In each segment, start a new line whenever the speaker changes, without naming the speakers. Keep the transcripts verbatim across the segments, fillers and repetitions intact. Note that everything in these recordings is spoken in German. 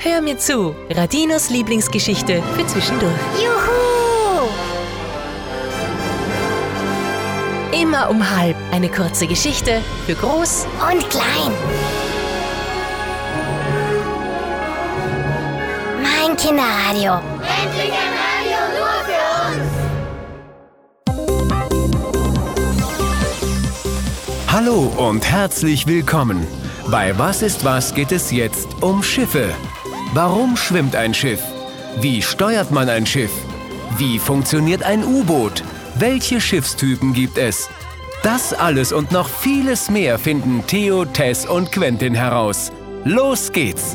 Hör mir zu, Radinos Lieblingsgeschichte für zwischendurch.
Juhu!
Immer um halb eine kurze Geschichte für groß
Und klein. Mein Kinderradio.
Endlich ein Radio nur für uns.
Hallo und herzlich willkommen. Bei Was ist was geht es jetzt um Schiffe. Warum schwimmt ein Schiff? Wie steuert man ein Schiff? Wie funktioniert ein U-Boot? Welche Schiffstypen gibt es? Das alles und noch vieles mehr finden Theo, Tess und Quentin heraus. Los geht's!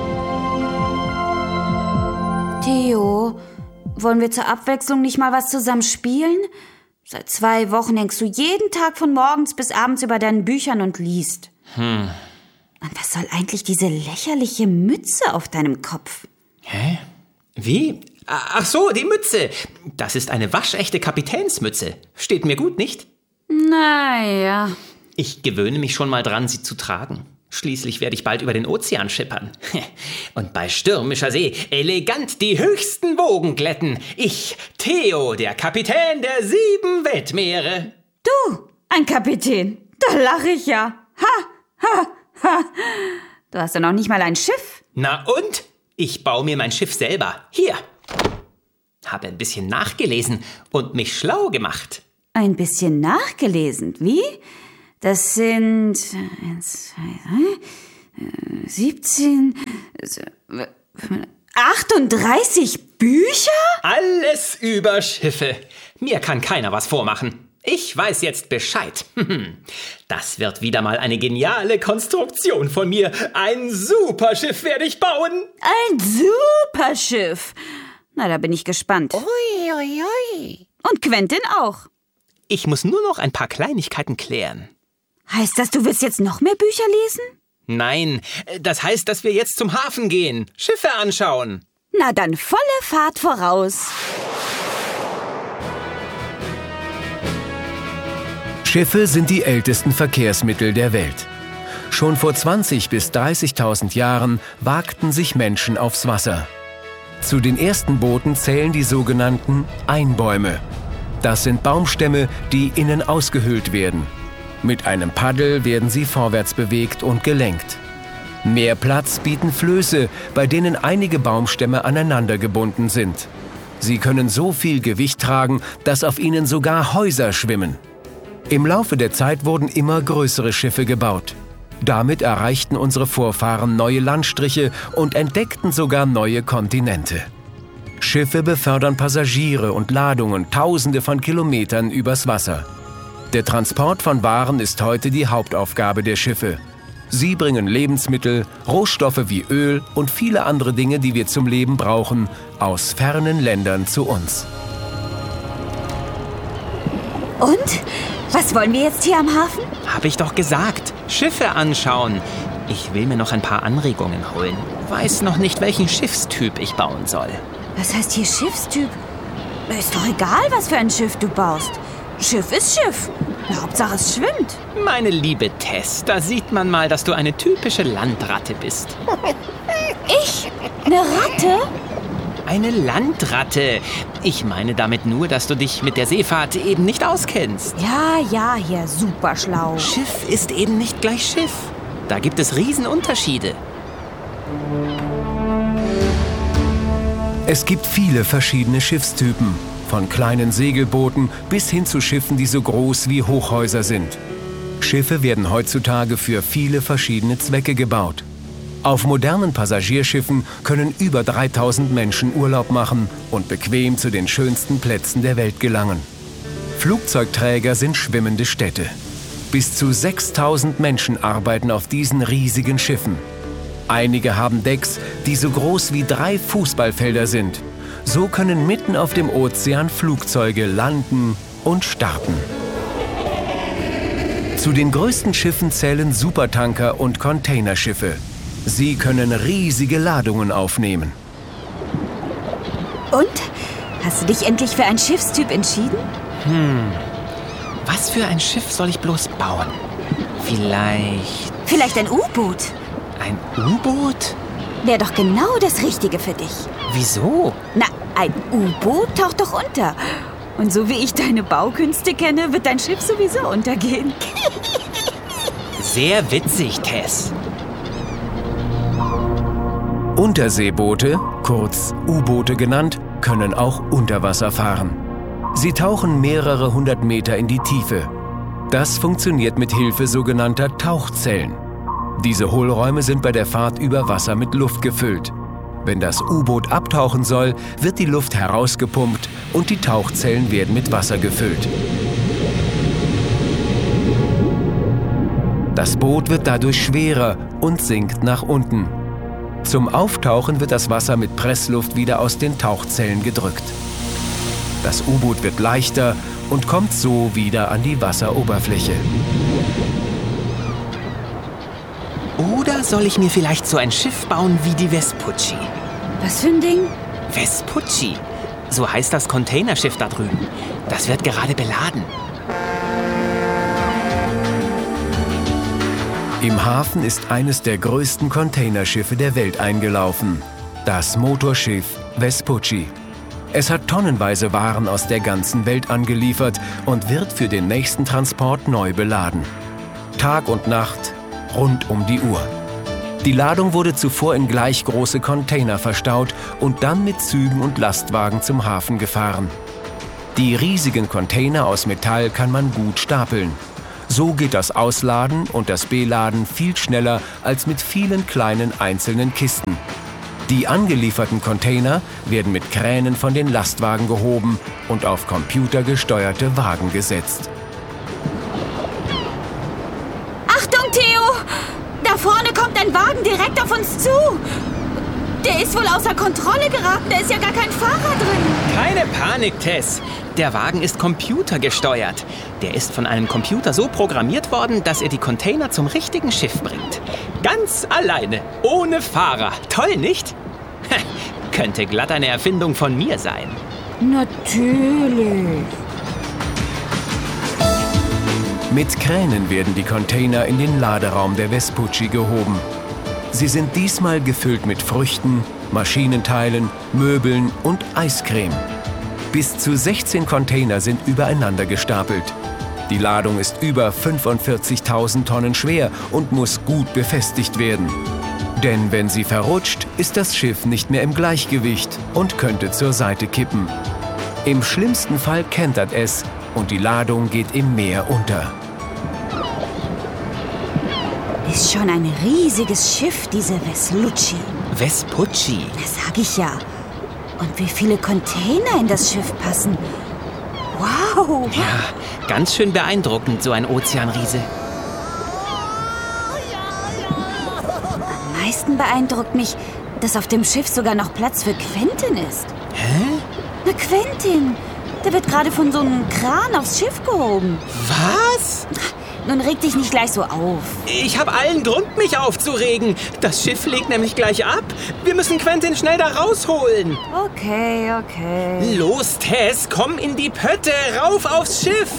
Theo, wollen wir zur Abwechslung nicht mal was zusammen spielen? Seit zwei Wochen hängst du jeden Tag von morgens bis abends über deinen Büchern und liest.
Hm.
Und was soll eigentlich diese lächerliche Mütze auf deinem Kopf?
Hä? Wie? Ach so, die Mütze. Das ist eine waschechte Kapitänsmütze. Steht mir gut, nicht?
Naja.
Ich gewöhne mich schon mal dran, sie zu tragen. Schließlich werde ich bald über den Ozean schippern. Und bei stürmischer See elegant die höchsten Wogen glätten. Ich, Theo, der Kapitän der sieben Weltmeere.
Du, ein Kapitän. Da lache ich ja. Ha, ha, ha. Du hast ja noch nicht mal ein Schiff.
Na und? Ich baue mir mein Schiff selber. Hier. Habe ein bisschen nachgelesen und mich schlau gemacht.
Ein bisschen nachgelesen. Wie? Das sind eins, zwei, drei, siebzehn, achtunddreißig Bücher?
Alles über Schiffe. Mir kann keiner was vormachen. Ich weiß jetzt Bescheid. Das wird wieder mal eine geniale Konstruktion von mir. Ein Superschiff werde ich bauen.
Ein Superschiff. Na, da bin ich gespannt.
Ui, ui, ui.
Und Quentin auch.
Ich muss nur noch ein paar Kleinigkeiten klären.
Heißt das, du willst jetzt noch mehr Bücher lesen?
Nein, das heißt, dass wir jetzt zum Hafen gehen, Schiffe anschauen.
Na dann volle Fahrt voraus.
Schiffe sind die ältesten Verkehrsmittel der Welt. Schon vor zwanzigtausend bis dreißigtausend Jahren wagten sich Menschen aufs Wasser. Zu den ersten Booten zählen die sogenannten Einbäume. Das sind Baumstämme, die innen ausgehöhlt werden. Mit einem Paddel werden sie vorwärts bewegt und gelenkt. Mehr Platz bieten Flöße, bei denen einige Baumstämme aneinander gebunden sind. Sie können so viel Gewicht tragen, dass auf ihnen sogar Häuser schwimmen. Im Laufe der Zeit wurden immer größere Schiffe gebaut. Damit erreichten unsere Vorfahren neue Landstriche und entdeckten sogar neue Kontinente. Schiffe befördern Passagiere und Ladungen Tausende von Kilometern übers Wasser. Der Transport von Waren ist heute die Hauptaufgabe der Schiffe. Sie bringen Lebensmittel, Rohstoffe wie Öl und viele andere Dinge, die wir zum Leben brauchen, aus fernen Ländern zu uns.
Und? Was wollen wir jetzt hier am Hafen?
Habe ich doch gesagt. Schiffe anschauen. Ich will mir noch ein paar Anregungen holen. Weiß noch nicht, welchen Schiffstyp ich bauen soll.
Was heißt hier Schiffstyp? Ist doch egal, was für ein Schiff du baust. Schiff ist Schiff. Na, Hauptsache es schwimmt.
Meine liebe Tess, da sieht man mal, dass du eine typische Landratte bist.
Ich? Eine Ratte?
Eine Landratte. Ich meine damit nur, dass du dich mit der Seefahrt eben nicht auskennst.
Ja, ja, hier super schlau.
Schiff ist eben nicht gleich Schiff. Da gibt es Riesenunterschiede.
Es gibt viele verschiedene Schiffstypen, von kleinen Segelbooten bis hin zu Schiffen, die so groß wie Hochhäuser sind. Schiffe werden heutzutage für viele verschiedene Zwecke gebaut. Auf modernen Passagierschiffen können über dreitausend Menschen Urlaub machen und bequem zu den schönsten Plätzen der Welt gelangen. Flugzeugträger sind schwimmende Städte. Bis zu sechstausend Menschen arbeiten auf diesen riesigen Schiffen. Einige haben Decks, die so groß wie drei Fußballfelder sind. So können mitten auf dem Ozean Flugzeuge landen und starten. Zu den größten Schiffen zählen Supertanker und Containerschiffe. Sie können riesige Ladungen aufnehmen.
Und? Hast du dich endlich für einen Schiffstyp entschieden?
Hm, was für ein Schiff soll ich bloß bauen? Vielleicht...
Vielleicht ein U-Boot.
Ein U-Boot?
wäre doch genau das Richtige für dich.
Wieso?
Na, ein U-Boot taucht doch unter. Und so wie ich deine Baukünste kenne, wird dein Schiff sowieso untergehen.
Sehr witzig, Tess.
Unterseeboote, kurz U-Boote genannt, können auch unter Wasser fahren. Sie tauchen mehrere hundert Meter in die Tiefe. Das funktioniert mit Hilfe sogenannter Tauchzellen. Diese Hohlräume sind bei der Fahrt über Wasser mit Luft gefüllt. Wenn das U-Boot abtauchen soll, wird die Luft herausgepumpt und die Tauchzellen werden mit Wasser gefüllt. Das Boot wird dadurch schwerer und sinkt nach unten. Zum Auftauchen wird das Wasser mit Pressluft wieder aus den Tauchzellen gedrückt. Das U-Boot wird leichter und kommt so wieder an die Wasseroberfläche.
Oder soll ich mir vielleicht so ein Schiff bauen wie die Vespucci?
Was für ein Ding?
Vespucci, so heißt das Containerschiff da drüben. Das wird gerade beladen.
Im Hafen ist eines der größten Containerschiffe der Welt eingelaufen, das Motorschiff Vespucci. Es hat tonnenweise Waren aus der ganzen Welt angeliefert und wird für den nächsten Transport neu beladen. Tag und Nacht, rund um die Uhr. Die Ladung wurde zuvor in gleich große Container verstaut und dann mit Zügen und Lastwagen zum Hafen gefahren. Die riesigen Container aus Metall kann man gut stapeln. So geht das Ausladen und das Beladen viel schneller als mit vielen kleinen einzelnen Kisten. Die angelieferten Container werden mit Kränen von den Lastwagen gehoben und auf computergesteuerte Wagen gesetzt.
Achtung, Theo! Da vorne kommt ein Wagen direkt auf uns zu. Der ist wohl außer Kontrolle geraten, da ist ja gar kein Fahrer drin.
Keine Panik, Tess. Der Wagen ist computergesteuert. Der ist von einem Computer so programmiert worden, dass er die Container zum richtigen Schiff bringt. Ganz alleine, ohne Fahrer. Toll, nicht? Könnte glatt eine Erfindung von mir sein.
Natürlich.
Mit Kränen werden die Container in den Laderaum der Vespucci gehoben. Sie sind diesmal gefüllt mit Früchten, Maschinenteilen, Möbeln und Eiscreme. Bis zu sechzehn Container sind übereinander gestapelt. Die Ladung ist über fünfundvierzigtausend Tonnen schwer und muss gut befestigt werden. Denn wenn sie verrutscht, ist das Schiff nicht mehr im Gleichgewicht und könnte zur Seite kippen. Im schlimmsten Fall kentert es und die Ladung geht im Meer unter.
Ist schon ein riesiges Schiff, diese Vespucci.
Vespucci?
Das sag ich ja. Und wie viele Container in das Schiff passen. Wow!
Ja, ganz schön beeindruckend, so ein Ozeanriese.
Am meisten beeindruckt mich, dass auf dem Schiff sogar noch Platz für Quentin ist.
Hä?
Na, Quentin! Der wird gerade von so einem Kran aufs Schiff gehoben.
Was?
Nun reg dich nicht gleich so auf.
Ich habe allen Grund, mich aufzuregen. Das Schiff legt nämlich gleich ab. Wir müssen Quentin schnell da rausholen.
Okay, okay.
Los, Tess, komm in die Pötte, rauf aufs Schiff.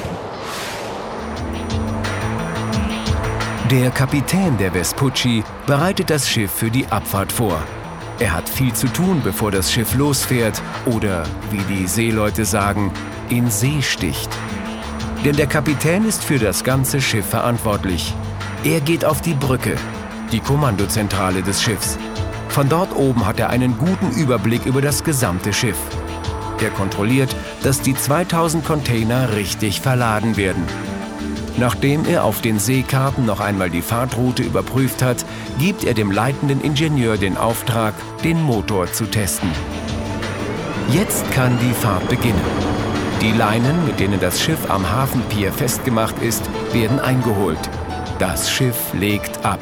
Der Kapitän der Vespucci bereitet das Schiff für die Abfahrt vor. Er hat viel zu tun, bevor das Schiff losfährt oder, wie die Seeleute sagen, in See sticht. Denn der Kapitän ist für das ganze Schiff verantwortlich. Er geht auf die Brücke, die Kommandozentrale des Schiffs. Von dort oben hat er einen guten Überblick über das gesamte Schiff. Er kontrolliert, dass die zweitausend Container richtig verladen werden. Nachdem er auf den Seekarten noch einmal die Fahrtroute überprüft hat, gibt er dem leitenden Ingenieur den Auftrag, den Motor zu testen. Jetzt kann die Fahrt beginnen. Die Leinen, mit denen das Schiff am Hafenpier festgemacht ist, werden eingeholt. Das Schiff legt ab.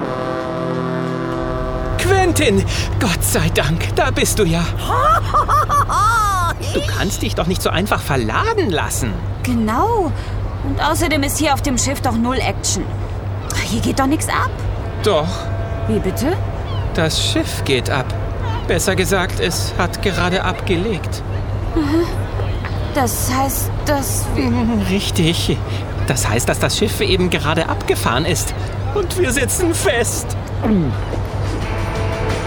Quentin, Gott sei Dank, da bist du ja. Du kannst dich doch nicht so einfach verladen lassen.
Genau. Und außerdem ist hier auf dem Schiff doch null Action. Hier geht doch nichts ab.
Doch,
Wie bitte?
das Schiff geht ab. Besser gesagt, es hat gerade abgelegt.
Das heißt, dass wir...
Richtig. Das heißt, dass das Schiff eben gerade abgefahren ist. Und wir sitzen fest.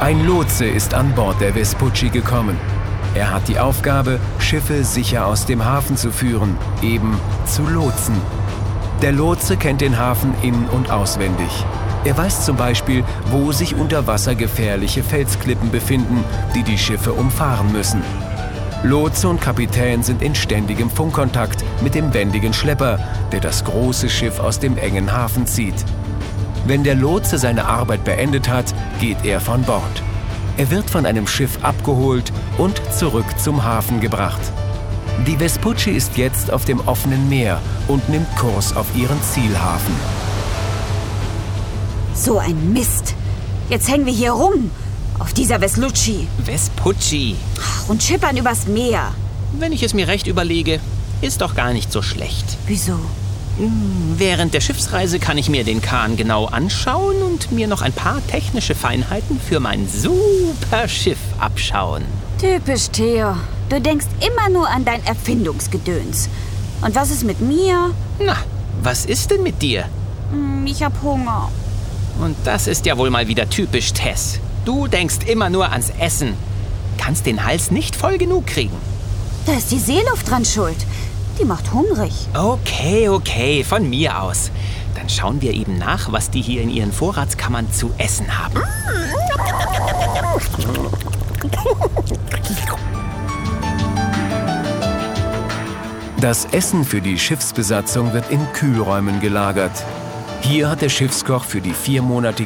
Ein Lotse ist an Bord der Vespucci gekommen. Er hat die Aufgabe, Schiffe sicher aus dem Hafen zu führen, eben zu lotsen. Der Lotse kennt den Hafen in- und auswendig. Er weiß zum Beispiel, wo sich unter Wasser gefährliche Felsklippen befinden, die die Schiffe umfahren müssen. Lotse und Kapitän sind in ständigem Funkkontakt mit dem wendigen Schlepper, der das große Schiff aus dem engen Hafen zieht. Wenn der Lotse seine Arbeit beendet hat, geht er von Bord. Er wird von einem Schiff abgeholt und zurück zum Hafen gebracht. Die Vespucci ist jetzt auf dem offenen Meer und nimmt Kurs auf ihren Zielhafen.
So ein Mist. Jetzt hängen wir hier rum, auf dieser Vespucci.
Vespucci.
Ach, und schippern übers Meer.
Wenn ich es mir recht überlege, ist doch gar nicht so schlecht.
Wieso?
Während der Schiffsreise kann ich mir den Kahn genau anschauen und mir noch ein paar technische Feinheiten für mein super Schiff abschauen.
Typisch, Theo. Du denkst immer nur an dein Erfindungsgedöns. Und was ist mit mir?
Na, was ist denn mit dir?
Hm, ich hab Hunger.
Und das ist ja wohl mal wieder typisch Tess. Du denkst immer nur ans Essen. Kannst den Hals nicht voll genug kriegen.
Da ist die Seeluft dran schuld. Die macht hungrig.
Okay, okay, von mir aus. Dann schauen wir eben nach, was die hier in ihren Vorratskammern zu essen haben.
Das Essen für die Schiffsbesatzung wird in Kühlräumen gelagert. Hier hat der Schiffskoch für die viermonatige